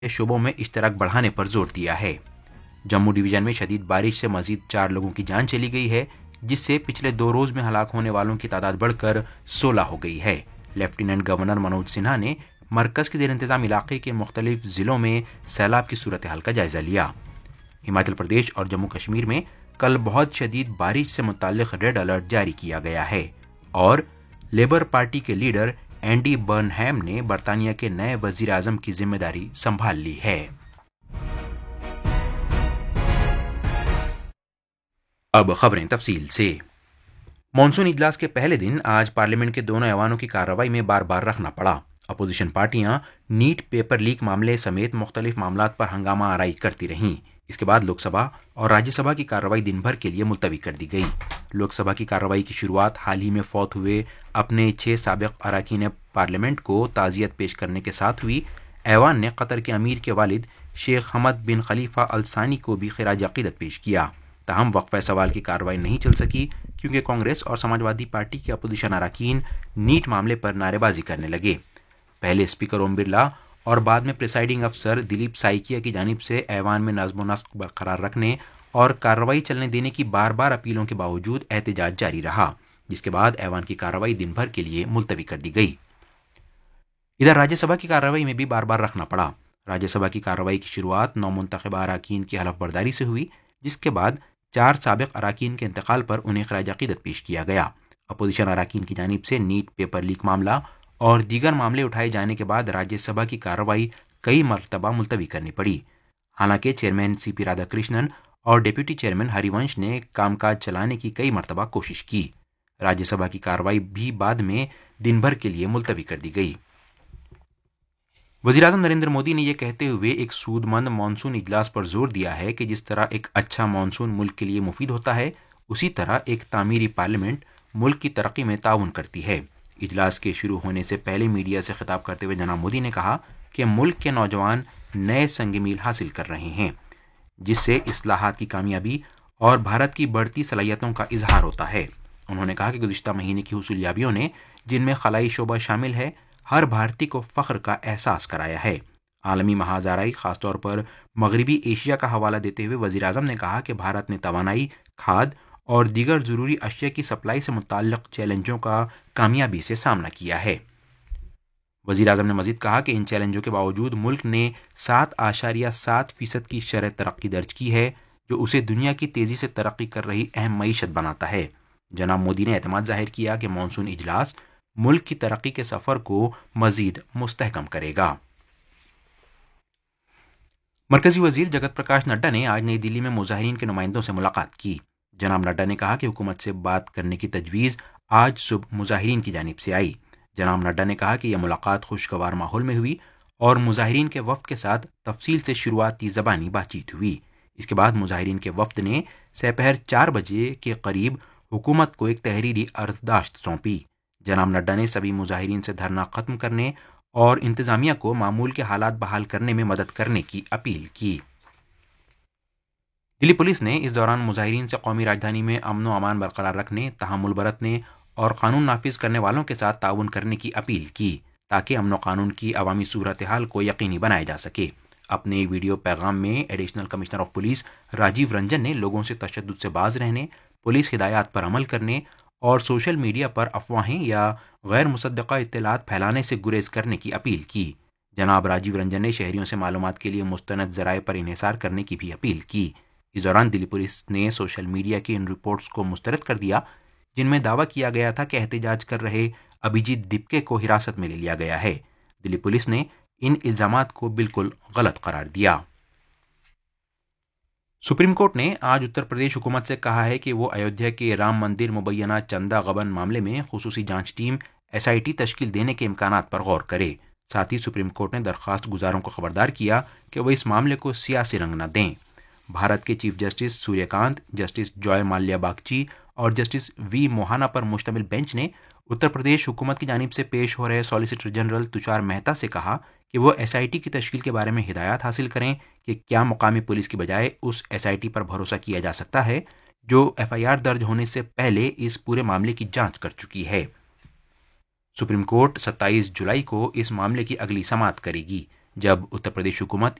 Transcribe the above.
शोबों में इश्तराक बढ़ाने पर जोर दिया है। जम्मू डिवीजन में शदीद बारिश से मजीद 4 लोगों की जान चली गई है, जिससे पिछले 2 रोज में हलाक होने वालों की तादाद बढ़कर 16 हो गई है। लेफ्टिनेंट गवर्नर मनोज सिन्हा ने मरकज के ज़ेर इंतजाम इलाके के मुख्तलिफ जिलों में सैलाब की सूरत हाल का जायजा लिया। हिमाचल प्रदेश और जम्मू कश्मीर में कल बहुत शदीद बारिश से मुताल्लिक रेड अलर्ट जारी किया गया है और लेबर पार्टी के लीडर एंडी बर्नहैम ने बरतानिया के नए वजीर आजम की जिम्मेदारी संभाल ली है। अब खबरें तफसील से। मॉनसून इजलास के पहले दिन आज पार्लियामेंट के दोनों ऐवानों की कार्रवाई में बार बार रखना पड़ा। अपोजिशन पार्टियां नीट पेपर लीक मामले समेत मुख्तलिफ मामलात पर हंगामा आराई करती रहीं। इसके बाद लोकसभा और राज्यसभा की कार्रवाई दिन भर के लिए मुलतवी कर दी गई। लोकसभा की कार्रवाई की शुरुआत हाल ही में फौत हुए अपने 6 साबिक अरकान पार्लियामेंट को ताज़ियत पेश करने के साथ हुई। ऐवान ने कतर के अमीर के वालिद शेख हमद बिन खलीफा अल सानी को भी खिराज अकीदत पेश किया। ताहम वक्फा सवाल की कार्रवाई नहीं चल सकी क्योंकि कांग्रेस और समाजवादी पार्टी के अपोजिशन अरकान नीट मामले पर नारेबाजी करने लगे। पहले स्पीकर ओम बिरला और बाद में प्रिसाइडिंग अफसर दिलीप साइकिया की जानिब से ऐवान में नज़्म व नस्क बरकरार रखने और कार्रवाई चलने देने की बार बार अपीलों के बावजूद एहतजाज जारी रहा, जिसके बाद ऐवान की कार्रवाई दिन भर के लिए मुलतवी कर दी गई। इधर राज्यसभा की कार्रवाई में भी बार बार रखना पड़ा। राज्यसभा की कार्रवाई की शुरुआत नौमुंतखबा अरकान की हलफ बर्दारी से हुई, जिसके बाद 4 साबिक अरकान के इंतकाल पर उन्हें खिराज अकीदत पेश किया गया। अपोजिशन अरकान की जानिब से नीट पेपर लीक मामला और दीगर मामले उठाए जाने के बाद राज्यसभा की कार्रवाई कई मरतबा मुलतवी करनी पड़ी। हालांकि चेयरमैन सीपी राधाकृष्णन और डिप्टी चेयरमैन हरिवंश ने कामकाज चलाने की कई मरतबा कोशिश की। राज्यसभा की कार्रवाई भी बाद में दिन भर के लिए मुलतवी कर दी गई। वज़ीर आज़म नरेंद्र मोदी ने यह कहते हुए एक सूदमंद मानसून इजलास पर जोर दिया है कि जिस तरह एक अच्छा मानसून मुल्क के लिए मुफीद होता है, उसी तरह एक तामीरी पार्लियामेंट मुल्क की तरक्की में ताउन करती है। इजलास के शुरू होने से पहले मीडिया से खिताब करते हुए जनाब मोदी ने कहा कि मुल्क के नौजवान नए संग मील हासिल कर रहे हैं, जिससे इस्लाहात की कामयाबी और भारत की बढ़ती सलाहियतों का इजहार होता है। उन्होंने कहा कि गुज़िश्ता महीने की हुसूलियाबियों ने, जिनमें खलाई शोबा शामिल है, हर भारतीय को फ़ख्र का एहसास कराया है। आलमी महाजाराई खासतौर पर मगरबी एशिया का हवाला देते हुए वज़ीर आज़म ने कहा कि भारत ने तवानाई, खाद और दीगर ज़रूरी अशिया की सप्लाई से मुताल्लिक़ चैलेंजों का कामयाबी से सामना किया है। वज़ीर आज़म ने मज़ीद कहा कि इन चैलेंजों के बावजूद मुल्क ने 7.7% की शरह तरक्की दर्ज की है, जो उसे दुनिया की तेज़ी से तरक्की कर रही अहम मईशत बनाता है। जनाब मोदी ने एतमाद ज़ाहिर किया कि मानसून इजलास मुल्क की तरक्की के सफ़र को मज़ीद मुस्तहकम करेगा। मरकज़ी वज़ीर जगत प्रकाश नड्डा ने आज नई दिल्ली में मुजाहिरीन के नुमाइंदों से मुलाकात की। जनाब नड्डा ने कहा कि हुकूमत से बात करने की तजवीज़ आज सुबह मुजाहिरीन की जानिब से आई। जनाब नड्डा ने कहा कि यह मुलाकात खुशगवार माहौल में हुई और मुजाहिरीन के वफ़द के साथ तफसील से शुरुआती ज़बानी बातचीत हुई। इसके बाद मुजाहिरीन के वफ़द ने दोपहर 4 बजे के करीब हुकूमत को एक तहरीरी अर्ज़दाश्त सौंपी। जनाब नड्डा ने सभी मुजाहिरीन से धरना ख़त्म करने और इंतज़ामिया को मामूल के हालात बहाल करने में मदद करने की अपील की। दिल्ली पुलिस ने इस दौरान मुजाहिरीन से कौमी राजधानी में अमन व अमान बरकरार रखने, तहम्मुल बरतने और कानून नाफिज करने वालों के साथ ताउन करने की अपील की, ताकि अमन व कानून की अवामी सूरत हाल को यकीनी बनाया जा सके। अपने वीडियो पैगाम में additional commissioner of police Rajiv Ranjan ने लोगों से तशद्दुद से बाज रहने, पुलिस हिदायत पर अमल करने और सोशल मीडिया पर अफवाहें या गैर मुसद्दक़ा इत्तलात फैलाने से गुरेज करने की अपील की। जनाब राजीव रंजन ने शहरियों से मालूमात के लिए मुस्तनद ज़राए पर इन्हिसार करने की भी अपील की। इस दौरान दिल्ली पुलिस ने सोशल मीडिया की इन रिपोर्ट्स को मुस्तरद कर दिया, जिनमें दावा किया गया था कि एहतजाज कर रहे अभिजीत दिपके को हिरासत में ले लिया गया है। दिल्ली पुलिस ने इन इल्ज़ामात को बिल्कुल गलत करार दिया। सुप्रीम कोर्ट ने आज उत्तर प्रदेश हुकूमत से कहा है कि वो अयोध्या के राम मंदिर मुबैना चंदा गबन मामले में खुसूसी जांच टीम SIT तश्कील देने के इम्कानात पर गौर करे। साथ ही सुप्रीम कोर्ट ने दरख्वास्त गुजारों को खबरदार किया कि वह इस मामले को सियासी रंग न दें। भारत के chief justice Suryakant, justice Joy Mallya Bagchi और जस्टिस V मोहाना पर मुश्तमिल बेंच ने उत्तर प्रदेश हुकूमत की जानिब से पेश हो रहे सॉलिसिटर जनरल तुषार मेहता से कहा कि वो SIT की तश्कील के बारे में हिदायत हासिल करें कि क्या मुकामी पुलिस की बजाय उस SIT पर भरोसा किया जा सकता है जो FIR दर्ज होने से पहले इस पूरे मामले की जांच कर चुकी है। सुप्रीम कोर्ट 27 जुलाई को इस मामले की अगली समाअत करेगी। جب اتر پردیش حکومت